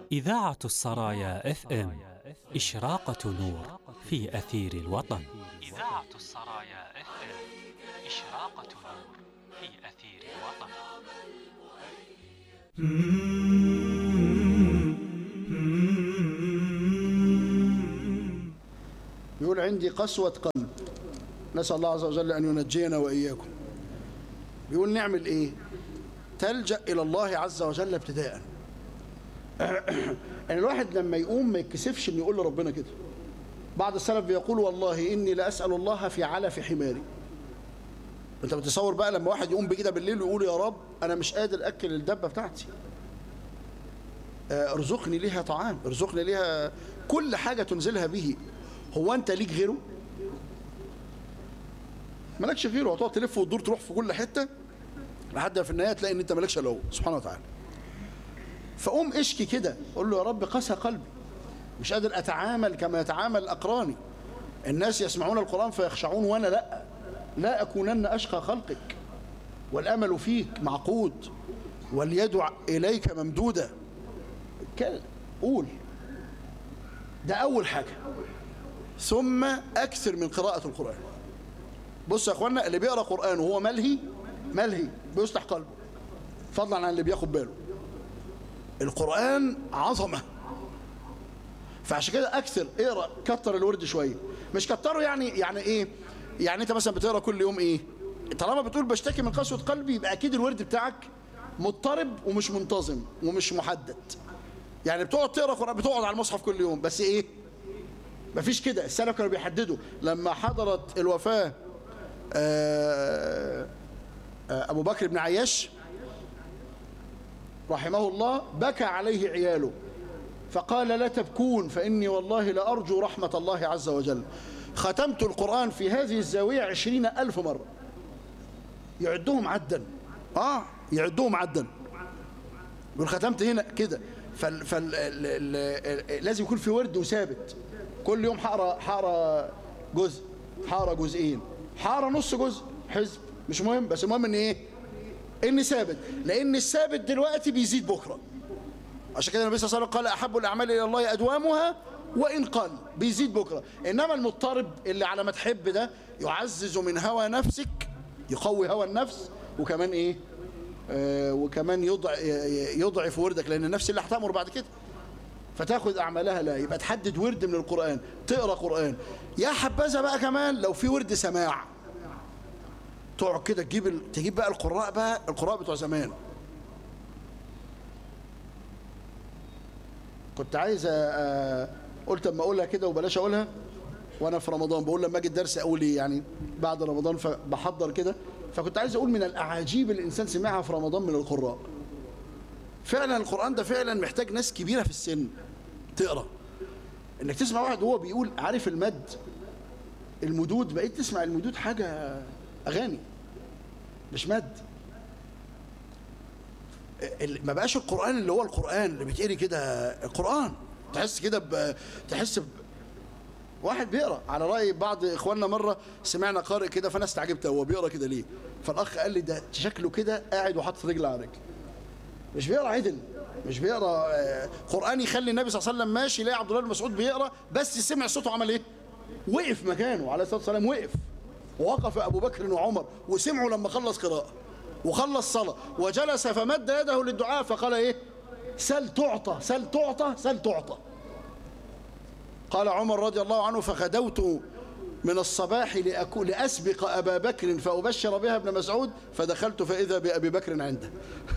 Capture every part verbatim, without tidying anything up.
إذاعة السرايا اف ام إشراقة نور في أثير الوطن. إذاعة السرايا اف ام إشراقة نور في أثير الوطن. يقول عندي قسوة قلب، نسأل الله عز وجل أن ينجينا وإياكم. بيقول نعمل إيه؟ تلجأ إلى الله عز وجل ابتداءً. يعني الواحد لما يقوم ما يتكسفش إنه يقول لربنا كده. بعض السلف بيقول والله إني لأسأل الله في علف حماري. أنت بتصور بقى لما واحد يقوم بكده بالليل ويقول يا رب أنا مش قادر أكل الدبة بتاعتي، ارزقني ليها طعام، ارزقني ليها كل حاجة تنزلها به. هو أنت ليك غيره؟ مالكش غيره، هتقعد تلف وتدور تروح في كل حتة لحد في النهاية تلاقي إن أنت مالكش إلا هو سبحانه وتعالى. فقوم اشكي كده، قول له يا رب قسى قلبي، مش قادر أتعامل كما يتعامل أقراني. الناس يسمعون القرآن فيخشعون وأنا لا لا أكونن أشقى خلقك، والأمل فيك معقود واليد إليك ممدودة. قول ده أول حاجة، ثم أكثر من قراءة القرآن. بص يا أخوانا، اللي بيقرأ قرآن وهو ملهي ملهي بيصلح قلبه، فضلا عن اللي بياخد باله. القرآن عظمة، فعشان كده أكثر اقرأ، كتر الورد شوية، مش كتره يعني يعني إيه؟ يعني أنت مثلا بتقرأ كل يوم إيه؟ طالما بتقول بشتكي من قسوة قلبي يبقى أكيد الورد بتاعك مضطرب ومش منتظم ومش محدد. يعني بتقعد تقرأ قرآن، بتقعد على المصحف كل يوم، بس إيه؟ مفيش كده. السلف كانوا بيحددوا. لما حضرت الوفاة آآ آآ أبو بكر بن عياش رحمه الله، بكى عليه عياله فقال لا تبكون فإني والله لأرجو رحمة الله عز وجل. ختمت القرآن في هذه الزاوية عشرين ألف مرة، يعدهم عدا. آه يعدهم عدا. يقول ختمت هنا كده. فال فال لازم يكون في ورد وثابت. كل يوم حقرا حقرا جزء، حقرا جزئين، حقرا نص جزء، حزب، مش مهم، بس المهم ان ايه؟ ان ثابت. لان الثابت دلوقتي بيزيد بكره. عشان كده النبي صلى الله عليه وسلم قال احب الاعمال الى الله ادوامها وان قل، بيزيد بكره. انما المضطرب اللي على ما تحب ده يعزز من هوى نفسك، يقوي هوى النفس، وكمان ايه؟ آه وكمان يضع يضعف وردك، لان النفس اللي هتامر بعد كده فتاخذ اعمالها. لا، يبقى تحدد ورد من القرآن، تقرا قرآن. يا حبذا بقى كمان لو في ورد سماع، تقعد كده تجيب ال... تجيب بقى القراء بقى القراء بتوع زمان. كنت عايز أ... قلت اما اقولها كده وبلاش اقولها وانا في رمضان، بقول لما اجي الدرس اقول ايه يعني بعد رمضان، فبحضر كده. فكنت عايز اقول من الاعاجيب اللي الانسان سمعها في رمضان من القراء. فعلا القرآن ده فعلا محتاج ناس كبيرة في السن تقرأ. انك تسمع واحد وهو بيقول عارف المد، المدود، بقيت تسمع المدود حاجة اغاني مش مد. ما بقاش القرآن اللي هو القرآن اللي بيتقري كده. القرآن تحس كده ب... تحس ب... واحد بيقرأ على رأي بعض اخواننا. مرة سمعنا قارئ كده فانا استعجبت هو بيقرأ كده ليه، فالاخ قال لي ده شكله كده قاعد وحاطط رجل على رجل، مش بيقرأ عدل، مش بيقرأ قرآن يخلي النبي صلى الله عليه وسلم ماشي يلاقي عبد الله بن مسعود بيقرأ، بس سمع صوته عمل ايه؟ وقف مكانه عليه الصلاة والسلام، وقف. ووقف أبو بكر وعمر وسمعوا لما خلص قراءة وخلص صلاة وجلس فمد يده للدعاء فقال ايه؟ سل تعطى سل تعطى سل تعطى. قال عمر رضي الله عنه فغدوت من الصباح لأكو لأسبق أبا بكر فأبشر بها ابن مسعود فدخلت فإذا بأبي بكر عنده.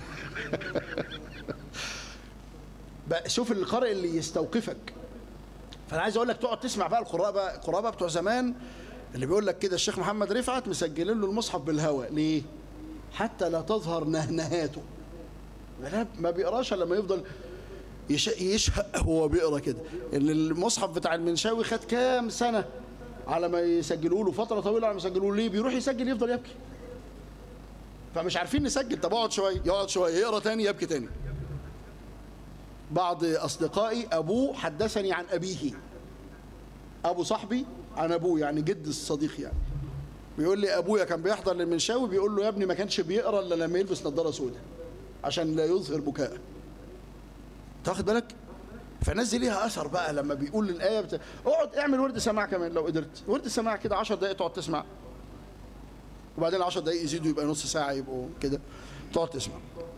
بقى شوف القارئ اللي يستوقفك. فانا عايز اقول لك تقعد تسمع بقى القراء بقى القراء بقى بتوع زمان اللي بيقول لك كده. الشيخ محمد رفعت مسجلين له المصحف بالهوى ليه؟ حتى لا تظهر نهنهاته. ما بيقراش لما يفضل يشهق هو بيقرا كده. ان المصحف بتاع المنشاوي خد كام سنه على ما يسجلوا له، فتره طويله على ما يسجلوا له. ليه؟ بيروح يسجل يفضل يبكي، فمش عارفين نسجل. طب اقعد شويه، يقعد شويه، يقرا تاني، يبكي تاني. بعض اصدقائي ابوه حدثني عن ابيه، ابو صاحبي عن ابوه، يعني جد الصديق يعني، بيقول لي ابويا كان بيحضر للمنشاوي بيقول له يا ابني ما كانش بيقرا الا لما يلبس نظاره سوداء عشان لا يظهر بكاءه. تاخد بالك؟ فالناس دي ليها اثر بقى لما بيقول الايه بتا... اقعد اعمل ورد سماع كمان لو قدرت، ورد سماع كده عشر دقائق تقعد تسمع، وبعدين عشر دقائق يزيدوا يبقى نص ساعه يبقوا كده تقعد تسمع.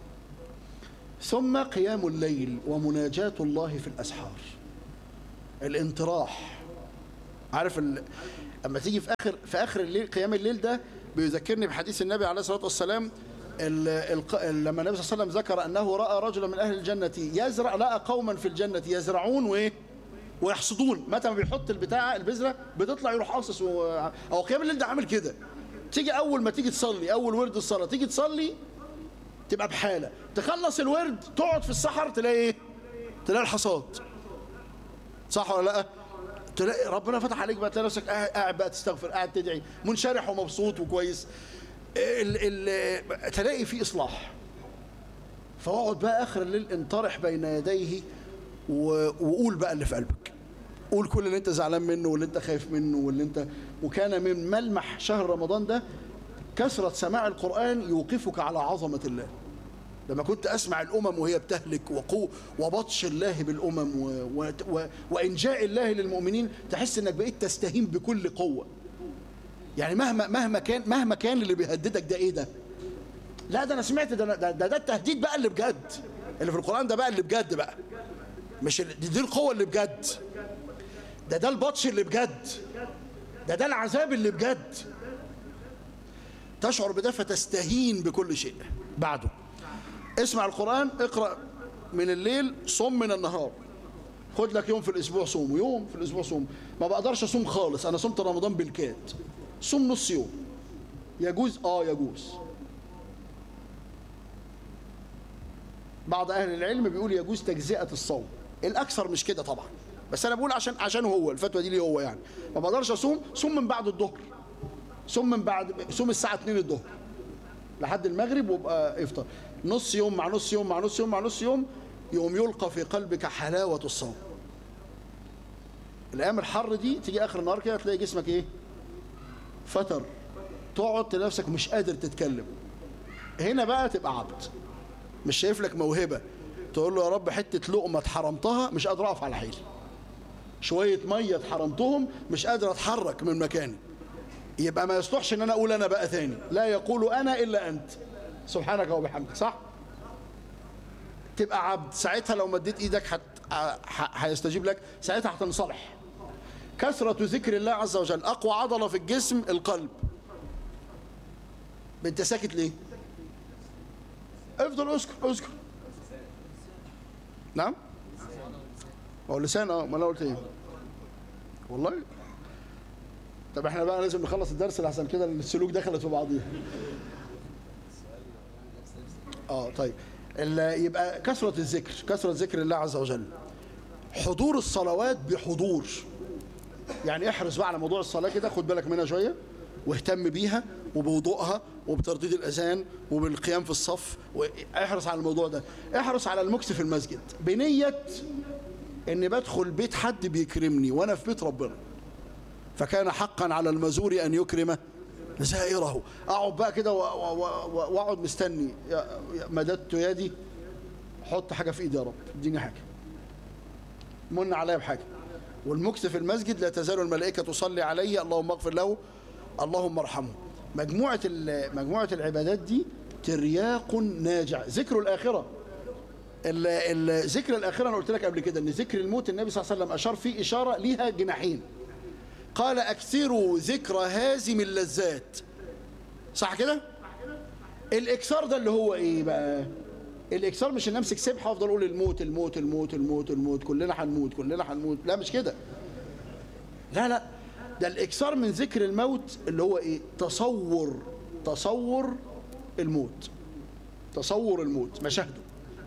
ثم قيام الليل ومناجاة الله في الاسحار، الانطراح. عارف ال... اما تيجي في اخر في اخر الليل، قيام الليل ده بيذكرني بحديث النبي عليه الصلاه والسلام ال... ال... لما النبي صلى الله عليه وسلم ذكر انه راى رجلا من اهل الجنه يزرع، لقى قوما في الجنه يزرعون وايه ويحصدون، متى ما بيحط البتاع البذره بتطلع يروح قاصص و... او قيام الليل ده عامل كده. تيجي اول ما تيجي تصلي، اول ورد الصلاه تيجي تصلي تبقى بحاله، تخلص الورد تقعد في السحر تلاقي ايه؟ تلاقي الحصاد. صح ولا لا؟ تلاقي ربنا فتح عليك بقى، تلاقي نفسك قاعد بقى تستغفر، قاعد تدعي، منشرح ومبسوط وكويس. ال ال تلاقي فيه اصلاح. فاقعد بقى اخر الليل انطرح بين يديه وقول بقى اللي في قلبك. قول كل اللي انت زعلان منه واللي انت خايف منه واللي انت. وكان من ملمح شهر رمضان ده كثرة سماع القرآن يوقفك على عظمة الله. لما كنت أسمع الأمم وهي بتهلك وقو وبطش الله بالأمم و... و... و... وإنجاء الله للمؤمنين، تحس إنك بقيت تستهين بكل قوة. يعني مهما مهما كان مهما كان اللي بيهددك ده إيه ده؟ لا ده أنا سمعت ده ده, ده, ده التهديد بقى اللي بجد. اللي في القرآن ده بقى اللي بجد بقى. مش دي, دي القوة اللي بجد. ده ده البطش اللي بجد. ده ده العذاب اللي بجد. تشعر بده فتستهين بكل شيء. بعده اسمع القرآن، اقرأ من الليل، صم من النهار. خد لك يوم في الأسبوع صوم، ويوم في الأسبوع صوم. ما بقدرش أصوم خالص، أنا صمت رمضان بالكاد. صوم نص يوم. يجوز؟ آه يجوز. بعض أهل العلم بيقول يجوز تجزئة الصوم. الأكثر مش كده طبعا، بس أنا بقول عشان عشان هو الفتوى دي ليه هو يعني. ما بقدرش أصوم، صوم من بعد الظهر. صوم من بعد صوم الساعة اتنين الظهر لحد المغرب وابقى افطر. نص يوم مع نص يوم مع نص يوم مع نص يوم، يوم يلقى في قلبك حلاوة الصوم. الأيام الحر دي تيجي آخر النهار كده تلاقي جسمك إيه؟ فتر. تقعد تلاقي نفسك مش قادر تتكلم. هنا بقى تبقى عبد. مش شايف لك موهبة تقول له يا رب حتة لقمة اتحرمتها مش قادر أقف على حيلي. شوية مية اتحرمتهم مش قادر أتحرك من مكاني. يبقى ما يصلحش ان انا اقول انا بقى ثاني. لا يقول انا الا انت سبحانك وبحمدك. صح؟ تبقى عبد. ساعتها لو مديت ايدك حت... هيستجيب لك، ساعتها هتنصلح. كثرة ذكر الله عز وجل. اقوى عضلة في الجسم القلب. انت ساكت ليه؟ افضل اذكر اذكر. نعم؟ هو اللسان. اه ما انا قلت ايه؟ والله طب احنا بقى لازم نخلص الدرس لحسن كده السلوك دخلت في بعضيها. اه طيب يبقى كثرة الذكر، كثرة ذكر الله عز وجل. حضور الصلوات بحضور. يعني احرص بقى على موضوع الصلاة كده، خد بالك منها شوية واهتم بيها وبوضوءها وبترديد الأذان وبالقيام في الصف. احرص على الموضوع ده. احرص على المكث في المسجد بنية اني بدخل بيت حد بيكرمني وانا في بيت ربنا. فكان حقا على المزور أن يكرم زائره. أقعد بقى كده وأقعد مستني، مددت يدي، حط حاجة في إيدي يا رب، اديني حاجة، من عليا بحاجة. والمكث في المسجد لا تزال الملائكة تصلي علي اللهم اغفر له اللهم ارحمه. مجموعة مجموعة العبادات دي ترياق ناجع. ذكر الآخرة. ذكر الآخرة أنا قلت لك قبل كده إن ذكر الموت النبي صلى الله عليه وسلم أشار فيه إشارة ليها جناحين. قال أكثروا ذكر هازم اللذات. صح كده؟ الإكثار ده اللي هو إيه بقى؟ الإكثار مش إن أمسك سبحة وأفضل أقول الموت الموت الموت الموت الموت كلنا هنموت كلنا هنموت. لا مش كده. لا لا ده الإكثار من ذكر الموت اللي هو إيه؟ تصور تصور الموت. تصور الموت مشاهده.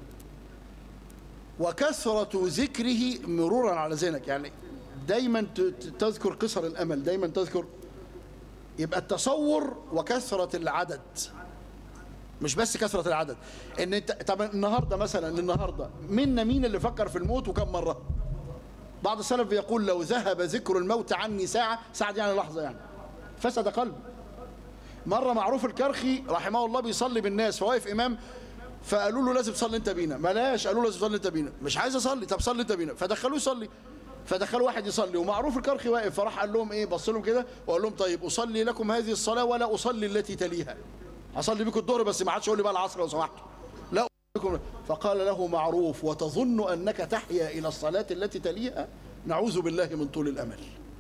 وكثرة ذكره مرورا على ذهنك. يعني دايما تذكر قصر الأمل، دايما تذكر. يبقى التصور وكثرة العدد، مش بس كثرة العدد. ان انت طب النهارده مثلا النهارده منا مين اللي فكر في الموت وكم مرة؟ بعض السلف يقول لو ذهب ذكر الموت عني ساعة، ساعة دي يعني لحظة يعني، فسد قلبي. مرة معروف الكرخي رحمه الله بيصلي بالناس، فواقف إمام فقالوا له لازم تصلي انت بينا، ملاش، قالوا له لازم تصلي انت بينا، مش عايز اصلي، طب صلي انت بينا، فدخلوه يصلي، فدخلوا واحد يصلي ومعروف الكرخي واقف، فراح قال لهم ايه، بص لهم كده وقال لهم طيب اصلي لكم هذه الصلاه ولا اصلي التي تليها، اصلي بكم الظهر بس ما حدش يقول لي بقى العصر لو سمحتوا، لا بكم. فقال له معروف وتظن انك تحيا الى الصلاه التي تليها؟ نعوذ بالله من طول الامل.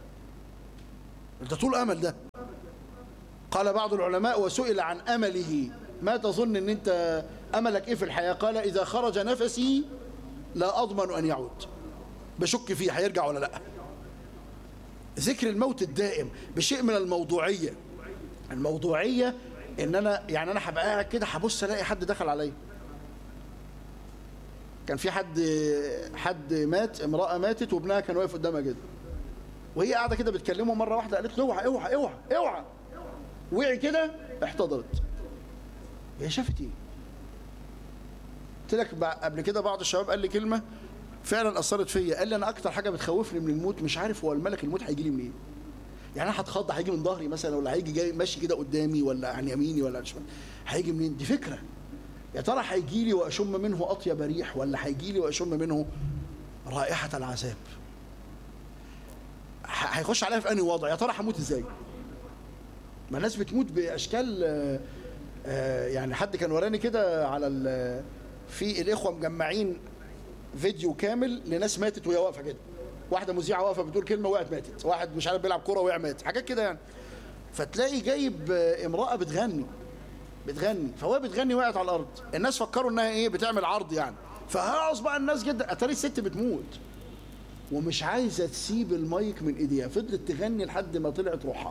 ده طول امل ده. قال بعض العلماء وسئل عن امله، ما تظن ان انت املك ايه في الحياه؟ قال اذا خرج نفسي لا اضمن ان يعود، بشك فيه هيرجع ولا لا. ذكر الموت الدائم بشيء من الموضوعيه. الموضوعيه ان انا يعني انا هبقى قاعد كده هبص الاقي حد دخل عليا. كان في حد حد مات، امراه ماتت وابنها كان واقف قدامها كده، وهي قاعده كده بتكلمه، مره واحده قالت له اوعى اوعى اوعى اوعى، وقع كده احتضرت. هي شافت ايه؟ قلت لك قبل كده بعض الشباب قال لي كلمه فعلا اثرت فيا، قال لي انا اكتر حاجه بتخوفني من الموت مش عارف هو الملك الموت هيجي لي منين. يعني انا هتخض، هيجي من ظهري مثلا ولا هيجي جاي ماشي كده قدامي ولا عن يميني ولا عن شمالي، هيجي منين؟ دي فكره. يا ترى هيجي لي واشم منه اطيب ريح ولا هيجي لي واشم منه رائحه العذاب؟ هيخش عليا في انهي وضع؟ يا ترى هموت ازاي؟ ما الناس بتموت باشكال، يعني حد كان وراني كده على في الاخوه مجمعين فيديو كامل لناس ماتت وهي واقفه كده، واحده مذيعه واقفه بتقول كلمه وقعت ماتت، واحد مش عارف بيلعب كوره وقع مات، حاجات كده يعني. فتلاقي جايب امراه بتغني بتغني فهو بتغني وقعت على الارض، الناس فكروا انها ايه بتعمل عرض يعني، فهرص بقى الناس جدا، اتاري الست بتموت ومش عايزه تسيب المايك من ايديها، فضلت تغني لحد ما طلعت روحها.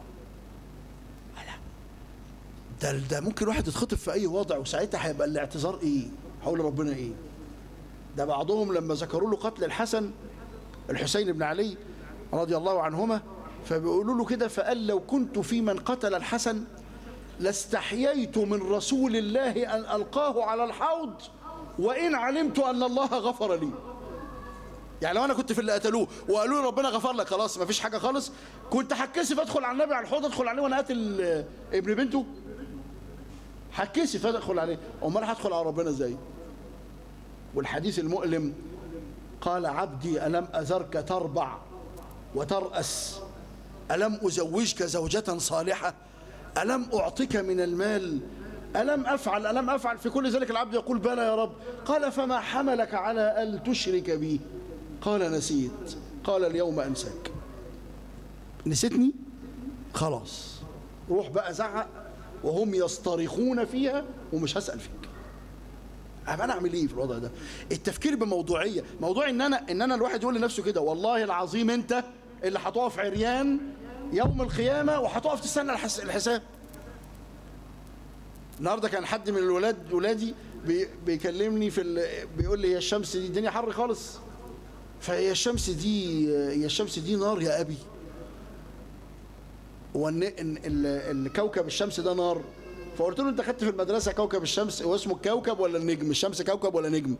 ده ده ممكن واحد يتخطف في اي وضع، وساعتها هيبقى الاعتذار ايه؟ حول ربنا ايه؟ ده بعضهم لما ذكروا له قتل الحسن الحسين بن علي رضي الله عنهما، فبيقولوا له كده، فقال لو كنت في من قتل الحسن لاستحييت من رسول الله ان القاه على الحوض وان علمت ان الله غفر لي. يعني لو انا كنت في اللي قتلوه وقالوا لي ربنا غفر لك خلاص ما فيش حاجه خالص، كنت هتكسف ادخل على النبي على الحوض، ادخل عليه وانا قاتل ابن بنته؟ هتكسف ادخل عليه، امال هدخل على ربنا ازاي؟ والحديث المؤلم قال عبدي ألم أذرك تربع وترأس، ألم أزوجك زوجة صالحة، ألم أعطك من المال، ألم أفعل ألم أفعل في كل ذلك العبد يقول بلى يا رب. قال فما حملك على أن تشرك بي؟ قال نسيت. قال اليوم أنساك. نسيتني؟ خلاص روح بقى زعق وهم يصطرخون فيها ومش هسأل فيك. انا اعمل ايه في الوضع ده؟ التفكير بموضوعيه، موضوع ان انا ان انا الواحد يقول لنفسه كده والله العظيم انت اللي هتقف عريان يوم القيامه وهتقف تستنى الحساب. النهارده كان حد من الولاد ولادي بي بيكلمني في بيقول لي هي الشمس دي الدنيا حر خالص، فهي الشمس دي هي الشمس دي نار يا ابي، وان الكوكب الشمس ده نار. فقلت له انت خدت في المدرسه كوكب الشمس هو اسمه الكوكب ولا النجم؟ الشمس كوكب ولا نجم؟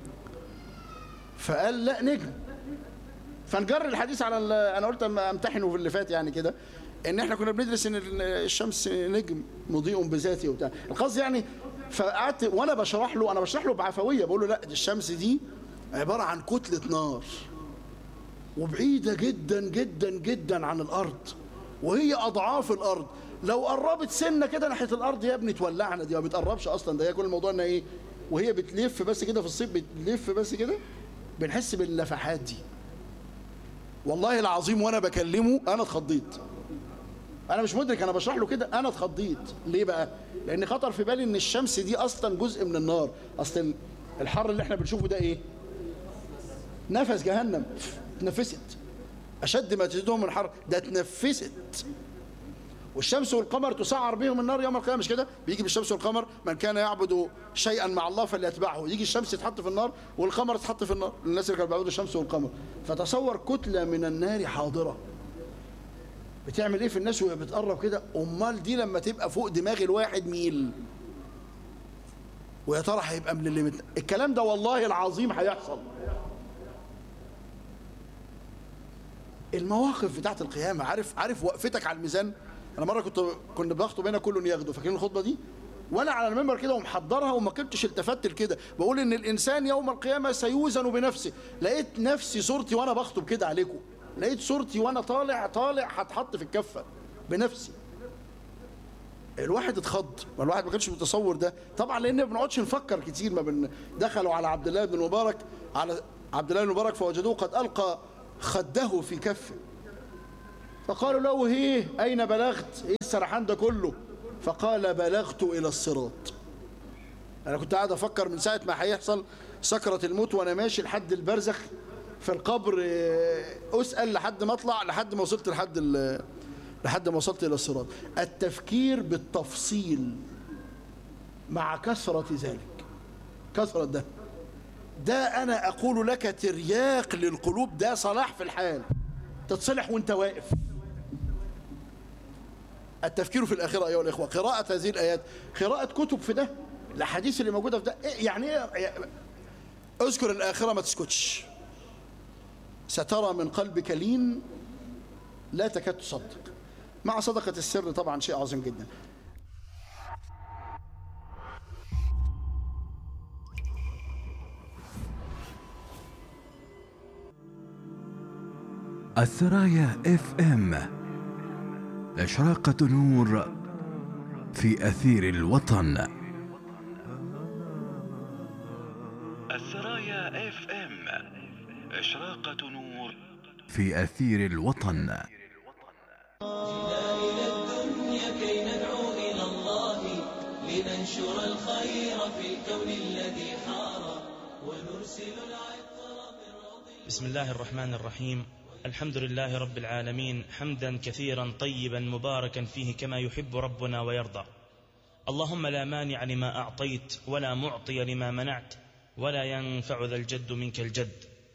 فقال لا نجم. فنجر الحديث على انا قلت اما امتحنه في اللي فات يعني كده، ان احنا كنا بندرس ان الشمس نجم مضيء بذاته وبتاع القصد يعني. فقعدت وانا بشرح له انا بشرح له بعفويه، بقول له لا دي الشمس دي عباره عن كتله نار وبعيده جدا جدا جدا عن الارض، وهي اضعاف الارض، لو قربت سنه كده ناحيه الارض يا ابني تولعنا. دي ما بتقربش اصلا، ده هي كل الموضوع انها ايه، وهي بتلف بس كده في الصيف بتلف بس كده بنحس باللفحات دي. والله العظيم وانا بكلمه انا اتخضيت، انا مش مدرك، انا بشرح له كده انا اتخضيت. ليه بقى؟ لان خطر في بالي ان الشمس دي اصلا جزء من النار. اصل الحر اللي احنا بنشوفه ده ايه؟ نفس جهنم، اتنفست اشد ما تزيدهم من الحر، ده اتنفست. والشمس والقمر تسعر بهم النار يوم القيامه، مش كده؟ بيجي بالشمس والقمر من كان يعبد شيئا مع الله فليتبعه، يجي الشمس تتحط في النار والقمر تتحط في النار، الناس اللي كانوا بيعبدوا الشمس والقمر. فتصور كتله من النار حاضره بتعمل ايه في الناس وهي بتقرب كده؟ امال دي لما تبقى فوق دماغ الواحد ميل، ويا ترى هيبقى من اللي مت... الكلام ده والله العظيم هيحصل. المواقف بتاعت القيامه، عارف عارف وقفتك على الميزان. انا مره كنت كنا بنخطب هنا كله ياخده، فاكرين الخطبه دي؟ وأنا على المنبر كده ومحضرها وما كنتش التفت لكده، بقول إن الإنسان يوم القيامة سيوزن بنفسه. لقيت نفسي صورتي وأنا بخطب كده عليكم، لقيت صورتي وأنا طالع طالع هتحط في الكفة بنفسي. الواحد اتخض، والواحد ما كانش متصور ده طبعا، لان ما بنقعدش نفكر كتير. ما بن... دخلوا على عبد الله بن مبارك على عبد الله بن مبارك فوجدوه قد القى خده في كفه، فقالوا له هيه اين بلغت؟ ايه السرحان ده كله؟ فقال بلغت الى الصراط. انا كنت قاعد افكر من ساعه ما هيحصل سكره الموت وانا ماشي لحد البرزخ في القبر، اسال لحد ما اطلع، لحد ما وصلت لحد ال... لحد ما وصلت إلى الصراط. التفكير بالتفصيل مع كثرة ذلك، كثرة ده ده أنا أقول لك ترياق للقلوب، ده صلاح في الحال، تتصلح وانت واقف. التفكير في الآخرة أيها الإخوة، قراءة هذه الآيات، قراءة كتب في ده، الأحاديث اللي موجودة في ده. يعني إيه؟ اذكر الآخرة ما تسكتش، سترى من قلبك لين لا تكاد تصدق، مع صدقة السر طبعا شيء عظيم جدا. السرايا اف ام، إشراقة نور في أثير الوطن. السرايا اف ام، إشراقة نور في أثير الوطن. جئنا إلى الدنيا كي ندعو إلى الله، لننشر الخير في الكون الذي حار، ونرسل العطر بالرضا. بسم الله الرحمن الرحيم. الحمد لله رب العالمين، حمدا كثيرا طيبا مباركا فيه كما يحب ربنا ويرضى. اللهم لا مانع لما أعطيت ولا معطي لما منعت، ولا ينفع ذا الجد منك الجد.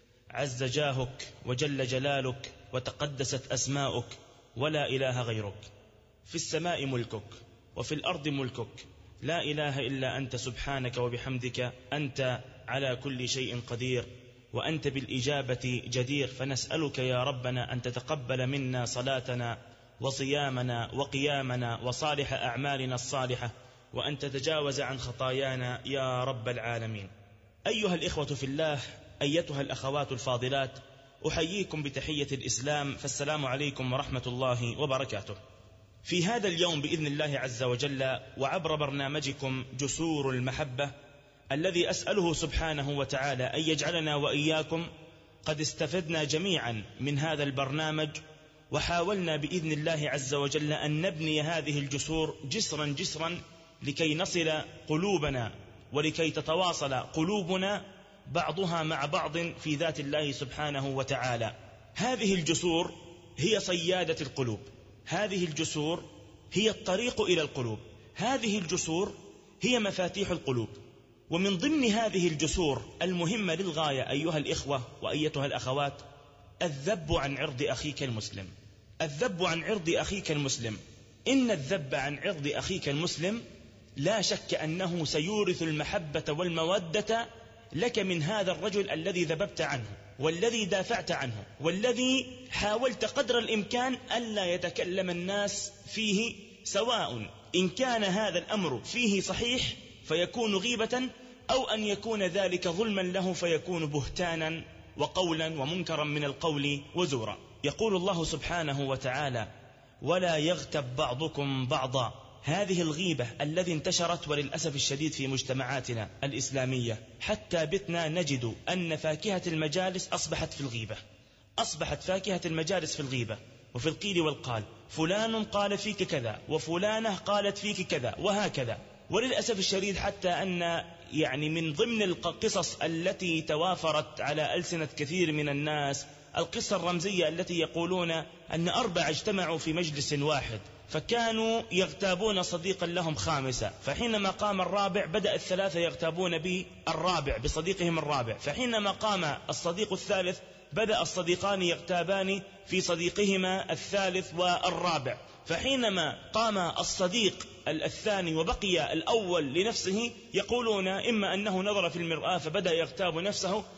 عز جاهك وجل جلالك وتقدست أسماؤك، ولا إله غيرك. في السماء ملكك وفي الأرض ملكك، لا إله إلا أنت سبحانك وبحمدك، أنت على كل شيء قدير، وأنت بالإجابة جدير. فنسألك يا ربنا أن تتقبل منا صلاتنا وصيامنا وقيامنا وصالح أعمالنا الصالحة، وأن تتجاوز عن خطايانا يا رب العالمين. أيها الإخوة في الله، أيتها الأخوات الفاضلات، أحييكم بتحية الإسلام، فالسلام عليكم ورحمة الله وبركاته. في هذا اليوم بإذن الله عز وجل، وعبر برنامجكم جسور المحبة، الذي أسأله سبحانه وتعالى أن يجعلنا وإياكم قد استفدنا جميعا من هذا البرنامج، وحاولنا بإذن الله عز وجل أن نبني هذه الجسور جسرا جسرا لكي نصل قلوبنا ولكي تتواصل قلوبنا بعضها مع بعض في ذات الله سبحانه وتعالى. هذه الجسور هي صيادة القلوب، هذه الجسور هي الطريق إلى القلوب، هذه الجسور هي مفاتيح القلوب. ومن ضمن هذه الجسور المهمة للغاية أيها الإخوة وأيتها الأخوات، الذب عن عرض أخيك المسلم. الذب عن عرض أخيك المسلم، إن الذب عن عرض أخيك المسلم لا شك أنه سيورث المحبة والمودة لك من هذا الرجل الذي ذببت عنه، والذي دافعت عنه، والذي حاولت قدر الإمكان ألا يتكلم الناس فيه، سواء إن كان هذا الأمر فيه صحيح فيكون غيبة، أو أن يكون ذلك ظلما له فيكون بهتانا وقولا ومنكرا من القول وزورا. يقول الله سبحانه وتعالى: ولا يغتب بعضكم بعضا. هذه الغيبة التي انتشرت وللأسف الشديد في مجتمعاتنا الإسلامية، حتى بتنا نجد أن فاكهة المجالس أصبحت في الغيبة، أصبحت فاكهة المجالس في الغيبة وفي القيل والقال. فلان قال فيك كذا، وفلانة قالت فيك كذا، وهكذا. وللأسف الشديد حتى أن يعني من ضمن القصص التي توافرت على ألسنة كثير من الناس القصة الرمزية التي يقولون أن أربعة اجتمعوا في مجلس واحد، فكانوا يغتابون صديقا لهم خامسة، فحينما قام الرابع بدأ الثلاثة يغتابون بالرابع بصديقهم الرابع، فحينما قام الصديق الثالث بدأ الصديقان يغتابان في صديقهما الثالث والرابع، فحينما قام الصديق الثاني وبقي الأول لنفسه يقولون إما أنه نظر في المرآة فبدأ يغتاب نفسه،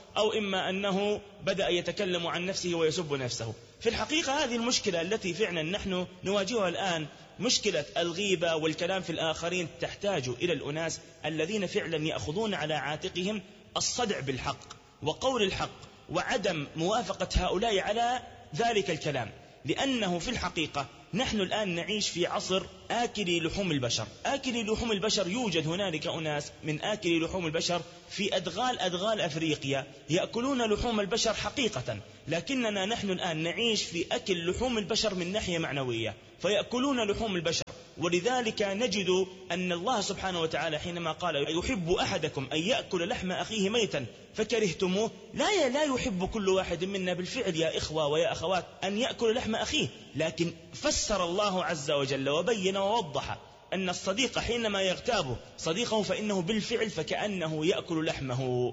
أو إما أنه بدأ يتكلم عن نفسه ويسب نفسه. في الحقيقة هذه المشكلة التي فعلا نحن نواجهها الآن، مشكلة الغيبة والكلام في الآخرين، تحتاج إلى الأناس الذين فعلا يأخذون على عاتقهم الصدع بالحق وقول الحق وعدم موافقة هؤلاء على ذلك الكلام. لأنه في الحقيقة نحن الآن نعيش في عصر آكلي لحوم البشر. آكلي لحوم البشر، يوجد هنالك أناس من آكلي لحوم البشر في أدغال أدغال أفريقيا يأكلون لحوم البشر حقيقة، لكننا نحن الآن نعيش في أكل لحوم البشر من ناحية معنوية، فيأكلون لحوم البشر. ولذلك نجد أن الله سبحانه وتعالى حينما قال يحب أحدكم أن يأكل لحم أخيه ميتا فكرهتموه، لا لا يحب كل واحد منا بالفعل يا إخوة ويا أخوات أن يأكل لحم أخيه، لكن فسر الله عز وجل وبين ووضح أن الصديق حينما يغتاب صديقه فإنه بالفعل فكأنه يأكل لحمه،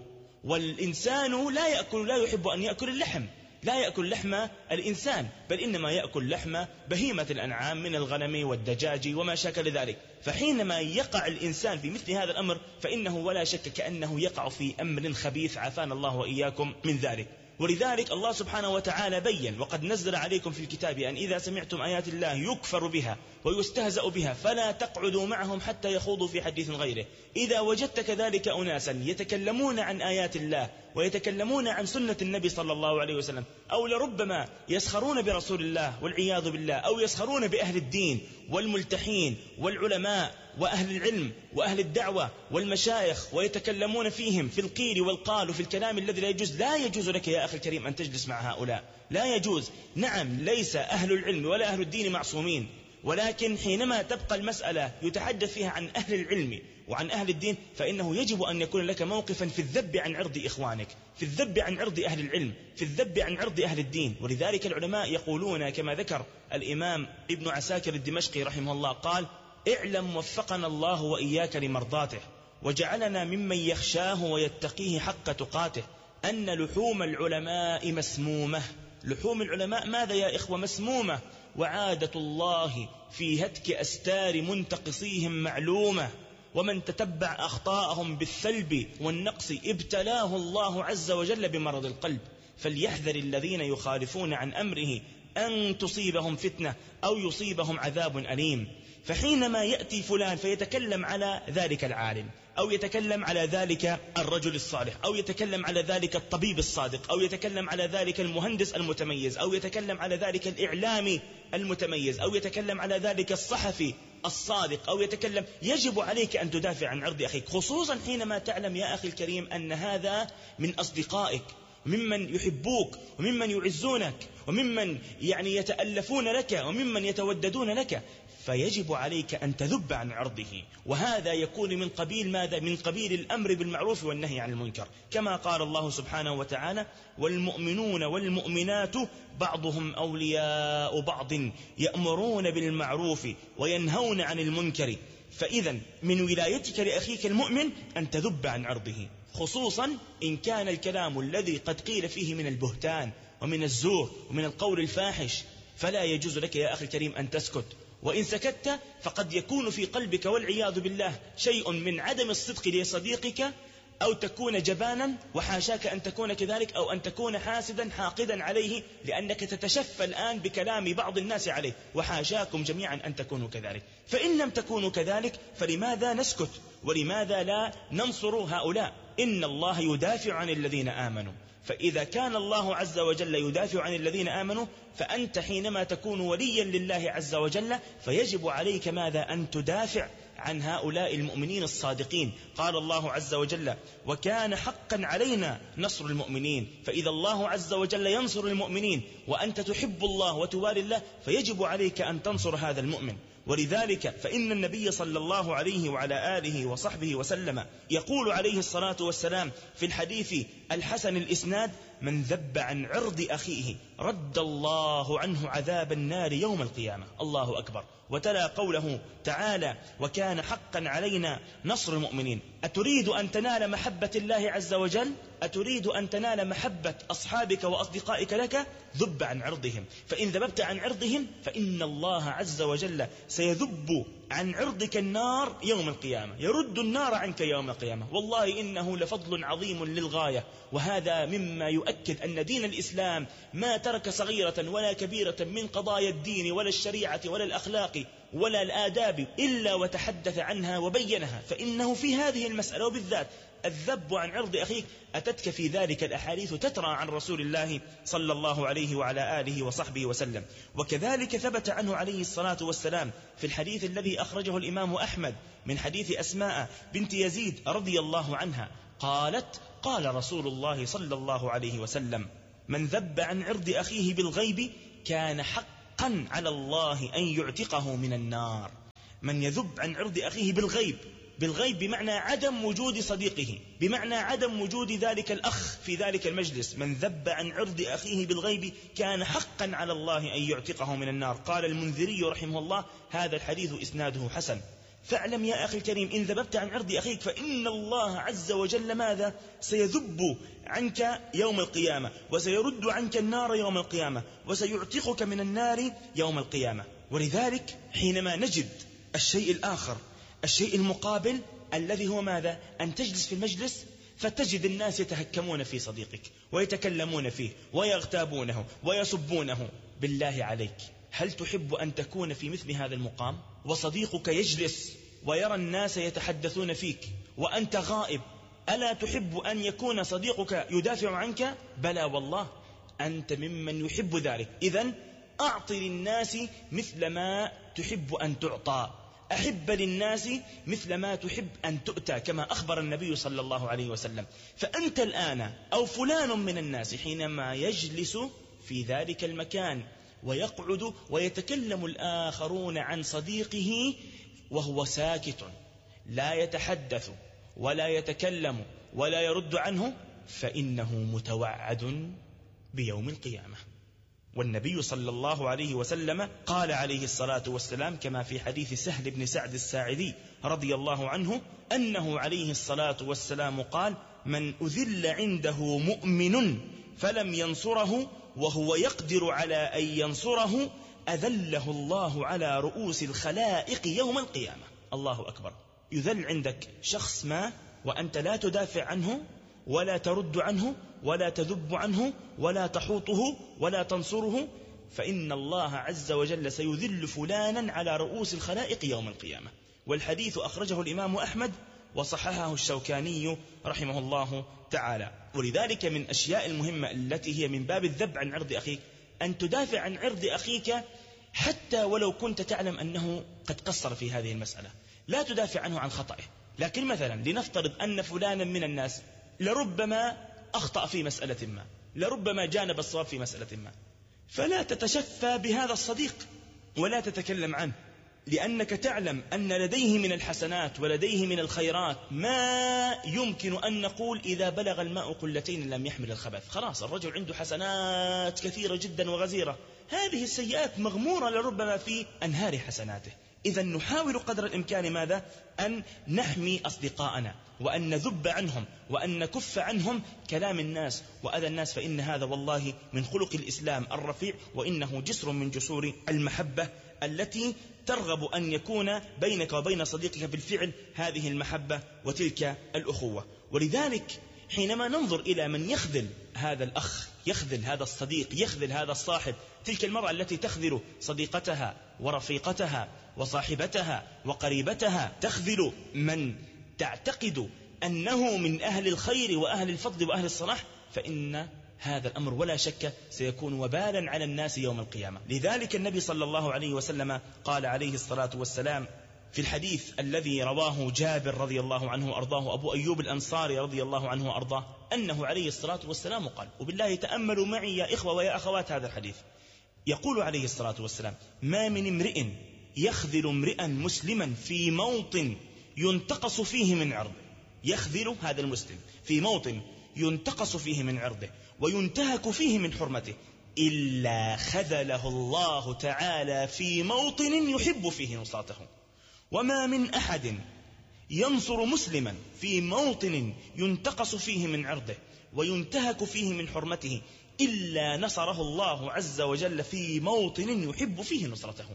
والإنسان لا يأكل لا يحب أن يأكل اللحم، لا يأكل لحم الإنسان، بل إنما يأكل لحم بهيمة الأنعام من الغنم والدجاج وما شاكل ذلك. فحينما يقع الإنسان في مثل هذا الأمر فإنه ولا شك كأنه يقع في أمر خبيث، عافانا الله وإياكم من ذلك. ولذلك الله سبحانه وتعالى بين وقد نزل عليكم في الكتاب أن إذا سمعتم آيات الله يكفر بها ويستهزأ بها فلا تقعدوا معهم حتى يخوضوا في حديث غيره. إذا وجدت كذلك أناسا يتكلمون عن آيات الله ويتكلمون عن سنة النبي صلى الله عليه وسلم، أو لربما يسخرون برسول الله والعياذ بالله، أو يسخرون بأهل الدين والملتحين والعلماء وأهل العلم وأهل الدعوة والمشايخ ويتكلمون فيهم في القيل والقال وفي الكلام الذي لا يجوز، لا يجوز لك يا أخي الكريم أن تجلس مع هؤلاء، لا يجوز. نعم ليس أهل العلم ولا أهل الدين معصومين، ولكن حينما تبقى المسألة يتحدث فيها عن أهل العلم وعن أهل الدين فإنه يجب أن يكون لك موقفا في الذب عن عرض إخوانك، في الذب عن عرض أهل العلم، في الذب عن عرض أهل الدين. ولذلك العلماء يقولون كما ذكر الإمام ابن عساكر الدمشقي رحمه الله قال: اعلم وفقنا الله وإياك لمرضاته وجعلنا ممن يخشاه ويتقيه حق تقاته أن لحوم العلماء مسمومة. لحوم العلماء ماذا يا إخوة؟ مسمومة. وعادة الله في هتك أستار منتقصيهم معلومة، ومن تتبع أخطاءهم بالثلب والنقص ابتلاه الله عز وجل بمرض القلب. فليحذر الذين يخالفون عن أمره أن تصيبهم فتنة أو يصيبهم عذاب أليم. فحينما يأتي فلان فيتكلم على ذلك العالم، أو يتكلم على ذلك الرجل الصالح، أو يتكلم على ذلك الطبيب الصادق، أو يتكلم على ذلك المهندس المتميز، أو يتكلم على ذلك الإعلامي المتميز، أو يتكلم على ذلك الصحفي الصادق، أو يتكلم، يجب عليك أن تدافع عن عرض أخيك، خصوصا حينما تعلم يا أخي الكريم أن هذا من أصدقائك وممن يحبوك وممن يعزونك وممن يعني يتألفون لك وممن يتوددون لك، فيجب عليك أن تذب عن عرضه. وهذا يكون من قبيل ماذا؟ من قبيل الأمر بالمعروف والنهي عن المنكر، كما قال الله سبحانه وتعالى: والمؤمنون والمؤمنات بعضهم أولياء بعض يأمرون بالمعروف وينهون عن المنكر. فإذا من ولايتك لأخيك المؤمن أن تذب عن عرضه، خصوصا إن كان الكلام الذي قد قيل فيه من البهتان ومن الزور ومن القول الفاحش، فلا يجوز لك يا أخي الكريم أن تسكت. وإن سكت فقد يكون في قلبك والعياذ بالله شيء من عدم الصدق لصديقك، أو تكون جبانا، وحاشاك أن تكون كذلك، أو أن تكون حاسدا حاقدا عليه لأنك تتشفى الآن بكلام بعض الناس عليه، وحاشاكم جميعا أن تكونوا كذلك. فإن لم تكونوا كذلك فلماذا نسكت؟ ولماذا لا ننصر هؤلاء؟ إن الله يدافع عن الذين آمنوا. فإذا كان الله عز وجل يدافع عن الذين آمنوا، فأنت حينما تكون وليا لله عز وجل فيجب عليك ماذا؟ أن تدافع عن هؤلاء المؤمنين الصادقين. قال الله عز وجل: وكان حقا علينا نصر المؤمنين. فإذا الله عز وجل ينصر المؤمنين وأنت تحب الله وتوالي الله فيجب عليك أن تنصر هذا المؤمن. ولذلك فإن النبي صلى الله عليه وعلى آله وصحبه وسلم يقول عليه الصلاة والسلام في الحديث الحسن الإسناد: من ذب عن عرض أخيه رد الله عنه عذاب النار يوم القيامة. الله أكبر. وتلا قوله تعالى: وكان حقا علينا نصر المؤمنين. أتريد أن تنال محبة الله عز وجل؟ أتريد أن تنال محبة أصحابك وأصدقائك لك؟ ذب عن عرضهم. فإن ذببت عن عرضهم فإن الله عز وجل سيذب عن عرضك النار يوم القيامة، يرد النار عنك يوم القيامة. والله إنه لفضل عظيم للغاية، وهذا مما يؤكد أن دين الإسلام ما ترك صغيرة ولا كبيرة من قضايا الدين ولا الشريعة ولا الأخلاق ولا الآداب إلا وتحدث عنها وبينها. فإنه في هذه المسألة وبالذات الذب عن عرض أخيك أتتك في ذلك الأحاديث تترى عن رسول الله صلى الله عليه وعلى آله وصحبه وسلم. وكذلك ثبت عنه عليه الصلاة والسلام في الحديث الذي أخرجه الإمام أحمد من حديث أسماء بنت يزيد رضي الله عنها قالت: قال رسول الله صلى الله عليه وسلم: من ذب عن عرض أخيه بالغيب كان حقا على الله أن يعتقه من النار. من يذب عن عرض أخيه بالغيب، بالغيب بمعنى عدم وجود صديقه، بمعنى عدم وجود ذلك الأخ في ذلك المجلس. من ذب عن عرض أخيه بالغيب كان حقا على الله أن يعتقه من النار. قال المنذري رحمه الله: هذا الحديث إسناده حسن. فاعلم يا أخي الكريم، إن ذببت عن عرض أخيك فإن الله عز وجل ماذا؟ سيذب عنك يوم القيامة، وسيرد عنك النار يوم القيامة، وسيعتقك من النار يوم القيامة. ولذلك حينما نجد الشيء الآخر، الشيء المقابل الذي هو ماذا؟ أن تجلس في المجلس فتجد الناس يتهكمون في صديقك ويتكلمون فيه ويغتابونه ويسبونه. بالله عليك، هل تحب أن تكون في مثل هذا المقام وصديقك يجلس ويرى الناس يتحدثون فيك وأنت غائب؟ ألا تحب أن يكون صديقك يدافع عنك؟ بلى والله، أنت ممن يحب ذلك. إذن أعط للناس مثل ما تحب أن تعطى، أحب للناس مثل ما تحب أن تؤتى، كما أخبر النبي صلى الله عليه وسلم. فأنت الآن أو فلان من الناس حينما يجلس في ذلك المكان ويقعد ويتكلم الآخرون عن صديقه وهو ساكت لا يتحدث ولا يتكلم ولا يرد عنه، فإنه متوعد بيوم القيامة. والنبي صلى الله عليه وسلم قال عليه الصلاة والسلام كما في حديث سهل بن سعد الساعدي رضي الله عنه أنه عليه الصلاة والسلام قال: من أذل عنده مؤمن فلم ينصره وهو يقدر على أن ينصره أذله الله على رؤوس الخلائق يوم القيامة. الله أكبر. يذل عندك شخص ما وأنت لا تدافع عنه ولا ترد عنه ولا تذب عنه ولا تحوطه ولا تنصره، فإن الله عز وجل سيذل فلانا على رؤوس الخلائق يوم القيامة. والحديث أخرجه الإمام أحمد وصححه الشوكاني رحمه الله تعالى. ولذلك من الأشياء المهمة التي هي من باب الذب عن عرض أخيك أن تدافع عن عرض أخيك حتى ولو كنت تعلم أنه قد قصر في هذه المسألة. لا تدافع عنه عن خطأه، لكن مثلا لنفترض أن فلانا من الناس لربما أخطأ في مسألة ما، لربما جانب الصواب في مسألة ما، فلا تتشفى بهذا الصديق ولا تتكلم عنه، لأنك تعلم أن لديه من الحسنات ولديه من الخيرات ما يمكن أن نقول إذا بلغ الماء قلتين لم يحمل الخبث. خلاص الرجل عنده حسنات كثيرة جدا وغزيرة، هذه السيئات مغمورة لربما في أنهار حسناته. إذا نحاول قدر الإمكان ماذا؟ أن نحمي أصدقاءنا وأن نذب عنهم وأن نكف عنهم كلام الناس وأذى الناس، فإن هذا والله من خلق الإسلام الرفيع، وإنه جسر من جسور المحبة التي ترغب أن يكون بينك وبين صديقك بالفعل هذه المحبة وتلك الأخوة. ولذلك حينما ننظر إلى من يخذل هذا الأخ، يخذل هذا الصديق، يخذل هذا الصاحب، تلك المرأة التي تخذل صديقتها ورفيقتها وصاحبتها وقريبتها، تخذل من تعتقد أنه من أهل الخير وأهل الفضل وأهل الصلاح، فإن هذا الأمر ولا شك سيكون وبالا على الناس يوم القيامة. لذلك النبي صلى الله عليه وسلم قال عليه الصلاة والسلام في الحديث الذي رواه جابر رضي الله عنه وأرضاه أبو أيوب الأنصاري رضي الله عنه وأرضاه، أنه عليه الصلاة والسلام قال، وبالله تأملوا معي يا إخوة ويا أخوات هذا الحديث، يقول عليه الصلاة والسلام: ما من امرئ يخذل امرئا مسلما في موطن ينتقص فيه من عرضه، يخذل هذا المسلم في موطن ينتقص فيه من عرضه وينتهك فيه من حرمته، إلا خذله الله تعالى في موطن يحب فيه نصرته. وما من أحد ينصر مسلما في موطن ينتقص فيه من عرضه وينتهك فيه من حرمته، إلا نصره الله عز وجل في موطن يحب فيه نصرته.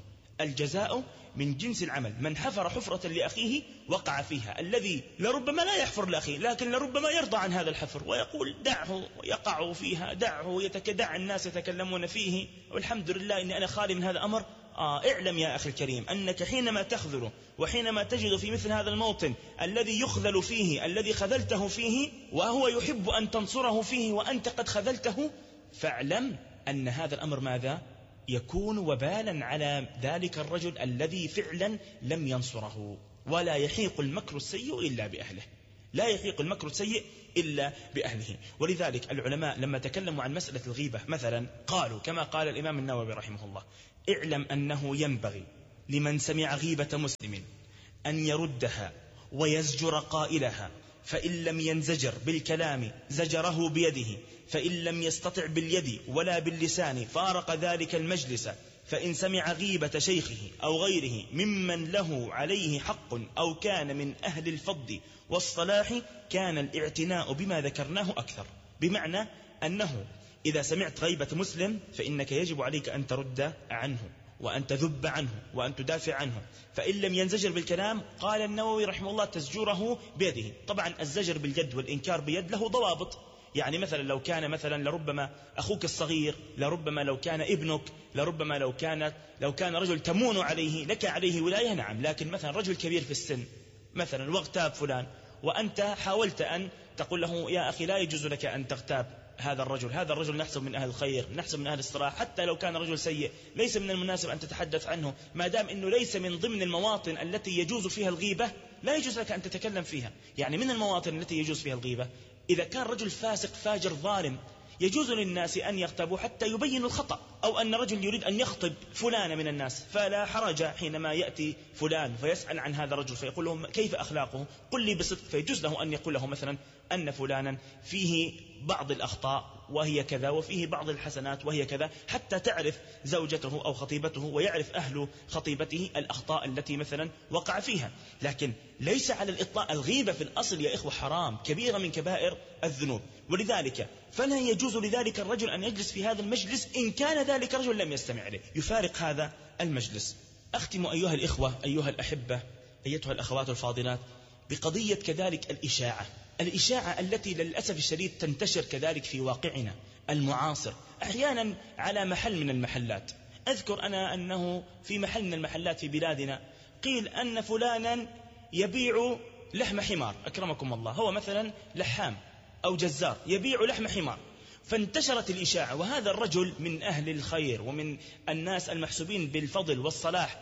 الجزاء من جنس العمل. من حفر حفرة لأخيه وقع فيها. الذي لربما لا يحفر لأخيه لكن لربما يرضى عن هذا الحفر ويقول دعه يقع فيها، دعه يتكدع الناس يتكلمون فيه والحمد لله إني أنا خالي من هذا الأمر. آه اعلم يا أخي الكريم أنك حينما تخذل وحينما تجد في مثل هذا الموطن الذي يخذل فيه، الذي خذلته فيه وهو يحب أن تنصره فيه وأنت قد خذلته، فاعلم أن هذا الأمر ماذا؟ يكون وبالا على ذلك الرجل الذي فعلا لم ينصره. ولا يحيق المكر السيء إلا بأهله، لا يحيق المكر السيء إلا بأهله. ولذلك العلماء لما تكلموا عن مسألة الغيبة مثلا قالوا كما قال الإمام النووي رحمه الله: اعلم أنه ينبغي لمن سمع غيبة مسلم أن يردها ويزجر قائلها، فإن لم ينزجر بالكلام زجره بيده، فإن لم يستطع باليد ولا باللسان فارق ذلك المجلس، فإن سمع غيبة شيخه أو غيره ممن له عليه حق أو كان من أهل الفضل والصلاح كان الاعتناء بما ذكرناه أكثر. بمعنى أنه إذا سمعت غيبة مسلم فإنك يجب عليك أن ترد عنه وأن تذب عنه وأن تدافع عنه. فإن لم ينزجر بالكلام قال النووي رحمه الله تزجره بيده. طبعا الزجر باليد والإنكار بيد له ضوابط. يعني مثلا لو كان مثلا لربما أخوك الصغير، لربما لو كان ابنك، لربما لو كانت لو كان رجل تمون عليه لك عليه ولاية نعم، لكن مثلا رجل كبير في السن مثلا واغتاب فلان وأنت حاولت أن تقول له يا أخي لا يجوز لك أن تغتاب هذا الرجل، هذا الرجل نحسب من أهل الخير، نحسب من أهل الصلاح، حتى لو كان رجل سيء ليس من المناسب أن تتحدث عنه ما دام أنه ليس من ضمن المواطن التي يجوز فيها الغيبة، لا يجوز لك أن تتكلم فيها. يعني من المواطن التي يجوز فيها الغيبة إذا كان رجل فاسق فاجر ظالم يجوز للناس أن يغتابوا حتى يبين الخطأ، أو أن رجل يريد أن يخطب فلان من الناس فلا حرج حينما يأتي فلان فيسأل عن هذا الرجل فيقول لهم كيف أخلاقه قل لي بصدق، فيجوز له أن يقول له مثلا أن فلانا فيه بعض الأخطاء وهي كذا وفيه بعض الحسنات وهي كذا، حتى تعرف زوجته أو خطيبته ويعرف أهل خطيبته الأخطاء التي مثلا وقع فيها. لكن ليس على الإطلاق الغيبة في الأصل يا إخوة حرام، كبيرة من كبائر الذنوب. ولذلك فلا يجوز لذلك الرجل أن يجلس في هذا المجلس إن كان ذلك الرجل لم يستمع إليه، يفارق هذا المجلس. أختم أيها الإخوة أيها الأحبة أيتها الأخوات الفاضلات بقضية كذلك الإشاعة، الإشاعة التي للأسف الشديد تنتشر كذلك في واقعنا المعاصر أحيانا على محل من المحلات. أذكر أنا أنه في محل من المحلات في بلادنا قيل أن فلانا يبيع لحم حمار أكرمكم الله، هو مثلا لحام أو جزار يبيع لحم حمار، فانتشرت الإشاعة، وهذا الرجل من أهل الخير ومن الناس المحسوبين بالفضل والصلاح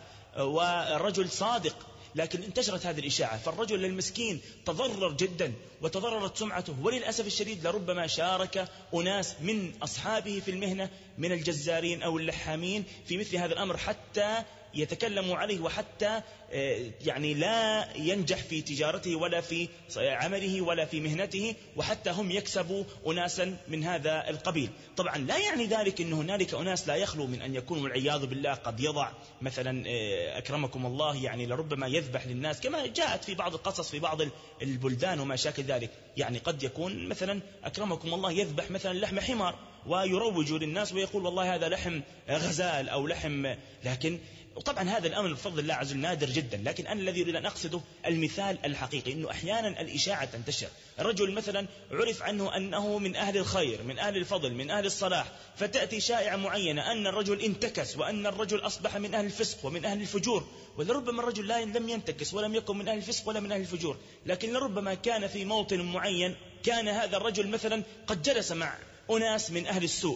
ورجل صادق، لكن انتشرت هذه الإشاعة فالرجل المسكين تضرر جدا وتضررت سمعته، وللأسف الشديد لربما شارك أناس من أصحابه في المهنة من الجزارين أو اللحامين في مثل هذا الأمر حتى يتكلموا عليه وحتى يعني لا ينجح في تجارته ولا في عمله ولا في مهنته، وحتى هم يكسبوا أناسا من هذا القبيل. طبعا لا يعني ذلك أن هنالك أناس لا يخلو من أن يكونوا والعياذ بالله قد يضع مثلا أكرمكم الله يعني لربما يذبح للناس كما جاءت في بعض القصص في بعض البلدان وما شاكل ذلك، يعني قد يكون مثلا أكرمكم الله يذبح مثلا لحم حمار ويروج للناس ويقول والله هذا لحم غزال أو لحم، لكن وطبعا هذا الأمر بفضل الله عز وجل نادر جدا، لكن أنا الذي أريد أن أقصده المثال الحقيقي أنه أحيانا الإشاعة تنتشر. الرجل مثلا عرف عنه أنه من أهل الخير من أهل الفضل من أهل الصلاح، فتأتي شائعة معينة أن الرجل انتكس وأن الرجل أصبح من أهل الفسق ومن أهل الفجور، ولربما الرجل لا لم ينتكس ولم يكن من أهل الفسق ولا من أهل الفجور، لكن لربما كان في موطن معين كان هذا الرجل مثلا قد جلس مع أناس من أهل السوء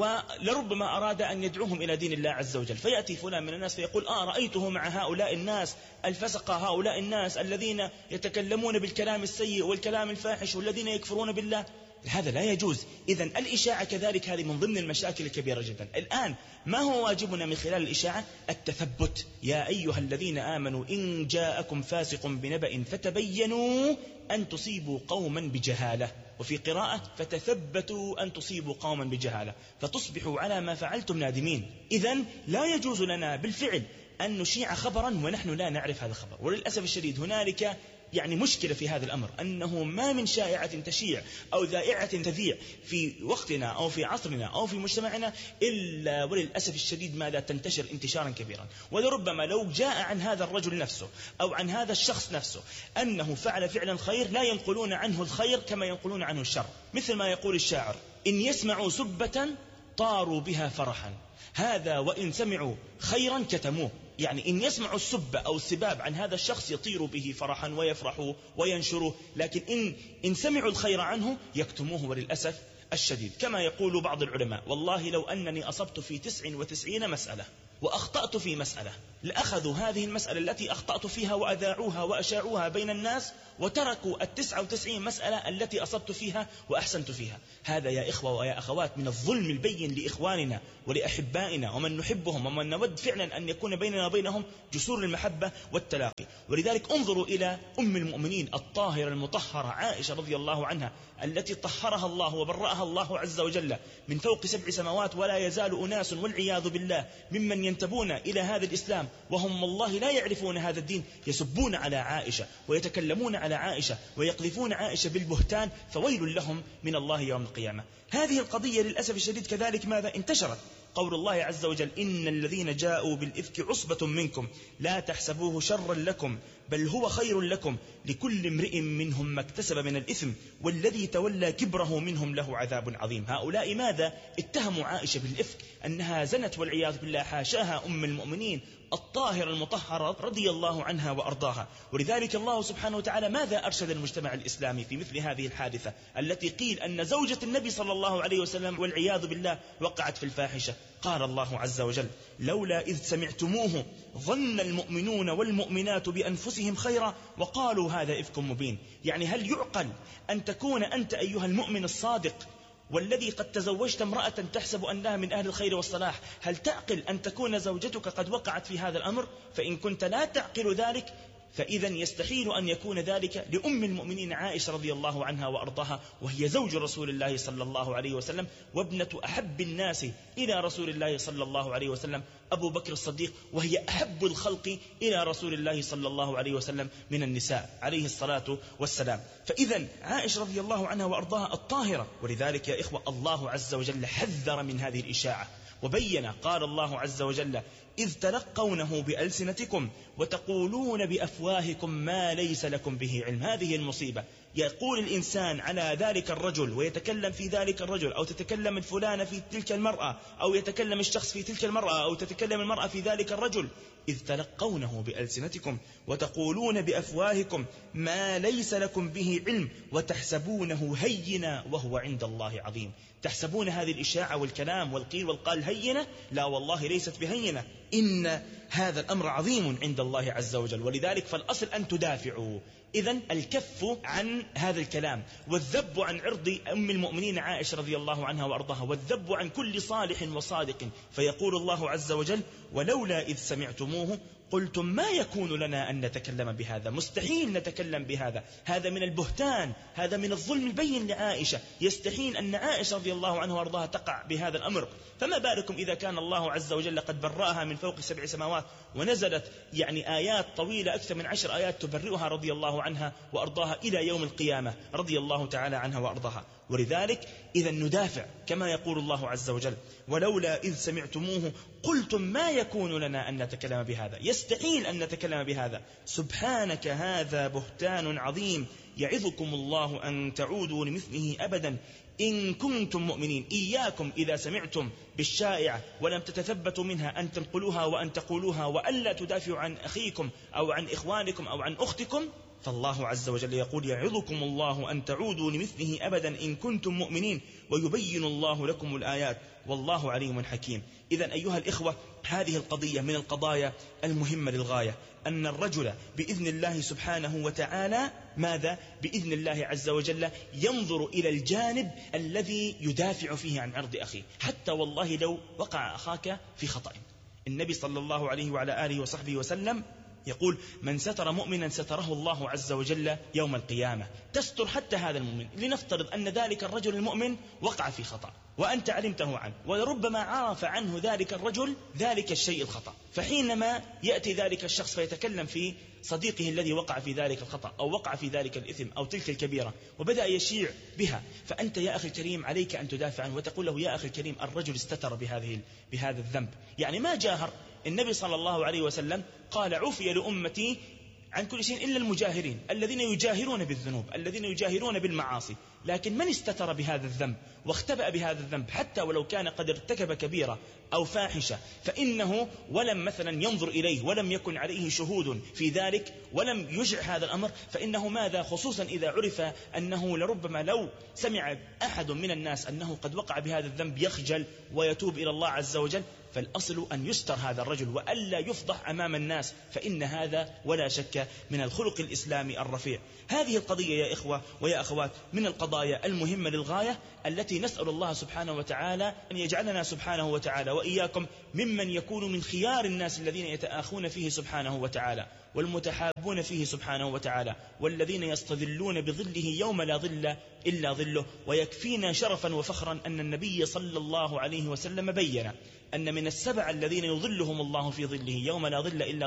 ولربما أراد أن يدعوهم إلى دين الله عز وجل، فيأتي فلان من الناس فيقول آه رأيته مع هؤلاء الناس الفسقة، هؤلاء الناس الذين يتكلمون بالكلام السيء والكلام الفاحش والذين يكفرون بالله. هذا لا يجوز. إذن الإشاعة كذلك هذه من ضمن المشاكل الكبيرة جدا. الآن ما هو واجبنا من خلال الإشاعة؟ التثبت. يا أيها الذين آمنوا إن جاءكم فاسق بنبأ فتبينوا أن تصيبوا قوما بجهالة، وفي قراءة فتثبتوا أن تصيبوا قوما بجهالة فتصبحوا على ما فعلتم نادمين. إذن لا يجوز لنا بالفعل أن نشيع خبرا ونحن لا نعرف هذا الخبر، وللأسف الشديد هنالك يعني مشكلة في هذا الأمر، أنه ما من شائعة تشيع أو ذائعة تذيع في وقتنا أو في عصرنا أو في مجتمعنا إلا وللأسف الشديد ماذا تنتشر انتشارا كبيرا. ولربما لو جاء عن هذا الرجل نفسه أو عن هذا الشخص نفسه أنه فعل فعلا خير لا ينقلون عنه الخير كما ينقلون عنه الشر، مثل ما يقول الشاعر: إن يسمعوا سبة طاروا بها فرحا، هذا وإن سمعوا خيرا كتموه. يعني إن يسمعوا السب أو السباب عن هذا الشخص يطيروا به فرحا ويفرحوا وينشروا، لكن إن, إن سمعوا الخير عنه يكتموه وللأسف الشديد. كما يقول بعض العلماء: والله لو أنني أصبت في تسع وتسعين مسألة وأخطأت في مسألة لأخذوا هذه المسألة التي أخطأت فيها وأذاعوها وأشاعوها بين الناس وتركوا التسعة وتسعين مسألة التي أصبت فيها وأحسنت فيها. هذا يا إخوة ويا أخوات من الظلم البين لإخواننا ولأحبائنا ومن نحبهم ومن نود فعلا أن يكون بيننا وبينهم جسور المحبة والتلاقي. ولذلك انظروا إلى أم المؤمنين الطاهرة المطهرة عائشة رضي الله عنها، التي طهرها الله وبرأها الله عز وجل من فوق سبع سماوات، ولا يزال أناس والعياذ بالله ممن ينتبون إلى هذا الإسلام وهم والله لا يعرفون هذا الدين يسبون على عائشة ويتكلمون على عائشة ويقذفون عائشة بالبهتان، فويل لهم من الله يوم القيامة. هذه القضية للأسف الشديد كذلك ماذا انتشرت؟ قول الله عز وجل: إن الذين جاءوا بالإفك عصبة منكم لا تحسبوه شرا لكم بل هو خير لكم لكل امرئ منهم ما اكتسب من الإثم والذي تولى كبره منهم له عذاب عظيم. هؤلاء ماذا اتهموا عائشة بالإفك أنها زنت والعياذ بالله، حاشاها أم المؤمنين الطاهرة المطهرة رضي الله عنها وأرضاها. ولذلك الله سبحانه وتعالى ماذا أرشد المجتمع الإسلامي في مثل هذه الحادثة التي قيل أن زوجة النبي صلى الله عليه وسلم والعياذ بالله وقعت في الفاحشة؟ قال الله عز وجل: لولا إذ سمعتموه ظن المؤمنون والمؤمنات بأنفسهم خيرا وقالوا هذا إفك مبين. يعني هل يعقل أن تكون أنت أيها المؤمن الصادق والذي قد تزوجت امرأة تحسب أنها من أهل الخير والصلاح، هل تعقل أن تكون زوجتك قد وقعت في هذا الأمر؟ فإن كنت لا تعقل ذلك فإذا يستحيل أن يكون ذلك لأم المؤمنين عائشة رضي الله عنها وأرضاها، وهي زوج رسول الله صلى الله عليه وسلم وابنة أحب الناس إلى رسول الله صلى الله عليه وسلم أبو بكر الصديق، وهي أحب الخلق إلى رسول الله صلى الله عليه وسلم من النساء عليه الصلاة والسلام. فإذا عائشة رضي الله عنها وأرضاها الطاهرة. ولذلك يا إخوة الله عز وجل حذر من هذه الإشاعة وبين، قال الله عز وجل: إذ تلقونه بألسنتكم وتقولون بأفواهكم ما ليس لكم به علم. هذه المصيبة، يقول الإنسان على ذلك الرجل ويتكلم في ذلك الرجل، أو تتكلم الفلانة في تلك المرأة، أو يتكلم الشخص في تلك المرأة، أو تتكلم المرأة في ذلك الرجل. إذ تلقونه بألسنتكم وتقولون بأفواهكم ما ليس لكم به علم وتحسبونه هينا وهو عند الله عظيم. تحسبون هذه الإشاعة والكلام والقيل والقال هينة؟ لا والله ليست بهينة، إن هذا الأمر عظيم عند الله عز وجل. ولذلك فالأصل أن تدافعوا. إذن الكف عن هذا الكلام والذب عن عرض أم المؤمنين عائشة رضي الله عنها وأرضاها، والذب عن كل صالح وصادق. فيقول الله عز وجل: ولولا إذ سمعتموه قلتم ما يكون لنا أن نتكلم بهذا. مستحيل نتكلم بهذا، هذا من البهتان، هذا من الظلم البين لعائشة. يستحيل أن عائشة رضي الله عنها وأرضاها تقع بهذا الأمر، فما بالكم إذا كان الله عز وجل قد برأها من فوق سبع سماوات ونزلت يعني آيات طويلة أكثر من عشر آيات تبرئها رضي الله عنها وأرضاها إلى يوم القيامة رضي الله تعالى عنها وأرضاها. ولذلك إذا ندافع كما يقول الله عز وجل: ولولا إذ سمعتموه قلتم ما يكون لنا أن نتكلم بهذا. يستحيل أن نتكلم بهذا، سبحانك هذا بهتان عظيم يعظكم الله أن تعودوا لمثله أبدا إن كنتم مؤمنين. إياكم إذا سمعتم بالشائعة ولم تتثبتوا منها أن تنقلوها وأن تقولوها وألا تدافعوا عن أخيكم أو عن إخوانكم أو عن أختكم. فالله عز وجل يقول: يعظكم الله أن تعودوا لمثله أبدا إن كنتم مؤمنين ويبين الله لكم الآيات والله عليم حكيم. إذن أيها الإخوة هذه القضية من القضايا المهمة للغاية، أن الرجل بإذن الله سبحانه وتعالى ماذا؟ بإذن الله عز وجل ينظر إلى الجانب الذي يدافع فيه عن عرض أخيه، حتى والله لو وقع أخاك في خطأ. النبي صلى الله عليه وعلى آله وصحبه وسلم يقول: من ستر مؤمنا ستره الله عز وجل يوم القيامة. تستر حتى هذا المؤمن. لنفترض أن ذلك الرجل المؤمن وقع في خطأ، وأنت علمته عنه، ولربما عرف عنه ذلك الرجل ذلك الشيء الخطأ، فحينما يأتي ذلك الشخص فيتكلم في صديقه الذي وقع في ذلك الخطأ أو وقع في ذلك الإثم أو تلك الكبيرة وبدأ يشيع بها، فأنت يا أخي الكريم عليك أن تدافع عنه وتقول له يا أخي الكريم الرجل استتر بهذه بهذا الذنب، يعني ما جاهر. النبي صلى الله عليه وسلم قال عفي لأمتي عن كل شيء إلا المجاهرين الذين يجاهرون بالذنوب الذين يجاهرون بالمعاصي، لكن من استتر بهذا الذنب واختبأ بهذا الذنب حتى ولو كان قد ارتكب كبيرة أو فاحشة فإنه ولم مثلا ينظر إليه ولم يكن عليه شهود في ذلك ولم يجع هذا الأمر، فإنه ماذا خصوصا إذا عرف أنه لربما لو سمع أحد من الناس أنه قد وقع بهذا الذنب يخجل ويتوب إلى الله عز وجل، فالأصل أن يستر هذا الرجل وألا يفضح أمام الناس، فإن هذا ولا شك من الخلق الإسلامي الرفيع. هذه القضية يا إخوة ويا أخوات من القضايا المهمة للغاية التي نسأل الله سبحانه وتعالى أن يجعلنا سبحانه وتعالى وإياكم ممن يكون من خيار الناس الذين يتآخون فيه سبحانه وتعالى والمتحابون فيه سبحانه وتعالى والذين يستظلون بظله يوم لا ظل إلا ظله. ويكفينا شرفا وفخرا أن النبي صلى الله عليه وسلم بين أن من السبع الذين يظلهم الله في ظله يوم لا ظل إلا